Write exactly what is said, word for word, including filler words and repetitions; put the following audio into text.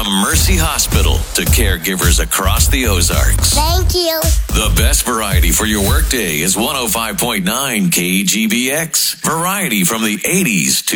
Mercy Hospital to caregivers across the Ozarks. Thank you. The best variety for your workday is one oh five point nine K G B X. Variety from the eighties to